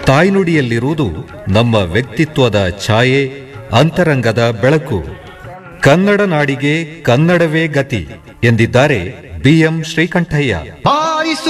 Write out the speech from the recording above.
ತಾಯ್ನುಡಿಯಲ್ಲಿರುವುದು ನಮ್ಮ ವ್ಯಕ್ತಿತ್ವದ ಛಾಯೆ, ಅಂತರಂಗದ ಬೆಳಕು. ಕನ್ನಡ ನಾಡಿಗೆ ಕನ್ನಡವೇ ಗತಿ ಎಂದಿದ್ದಾರೆ BM ಶ್ರೀಕಂಠಯ್ಯ.